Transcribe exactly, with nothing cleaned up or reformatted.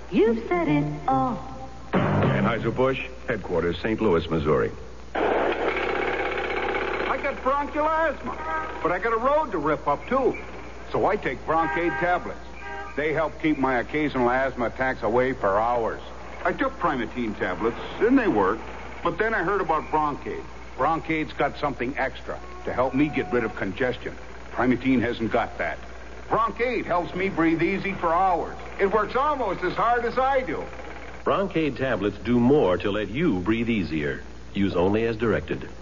You've said it all. Anheuser-Busch, headquarters, Saint Louis, Missouri. I got bronchial asthma, but I got a road to rip up, too. So I take Broncaid tablets. They help keep my occasional asthma attacks away for hours. I took Primatene tablets, and they worked. But then I heard about Broncaid. Broncaid's got something extra to help me get rid of congestion. Primatene hasn't got that. Broncaid helps me breathe easy for hours. It works almost as hard as I do. Broncaid tablets do more to let you breathe easier. Use only as directed.